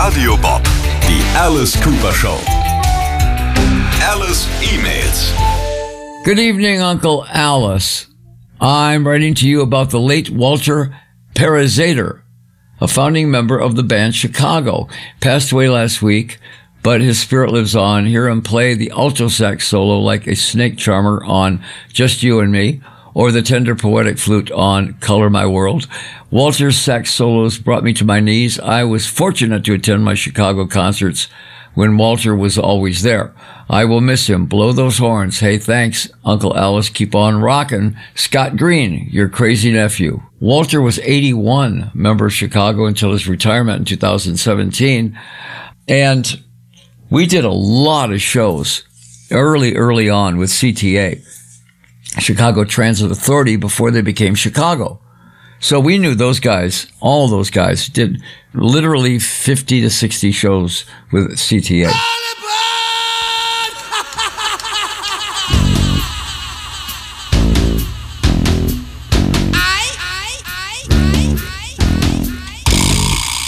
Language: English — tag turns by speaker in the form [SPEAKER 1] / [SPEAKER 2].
[SPEAKER 1] Radio Bob, die Alice Cooper Show. Alice emails.
[SPEAKER 2] Good evening, Uncle Alice. I'm writing to you about the late Walter Perezader, a founding member of the band Chicago. Passed away last week, but his spirit lives on. Hear him play the alto sax solo like a snake charmer on Just You and Me, or the tender poetic flute on Color My World. Walter's sax solos brought me to my knees. I was fortunate to attend my Chicago concerts when Walter was always there. I will miss him. Blow those horns. Hey, thanks, Uncle Alice. Keep on rockin'. Scott Green, your crazy nephew. Walter was 81, member of Chicago until his retirement in 2017. And we did a lot of shows early on with CTA, Chicago Transit Authority, before they became Chicago. So we knew those guys, all those guys, did literally 50 to 60 shows with CTA.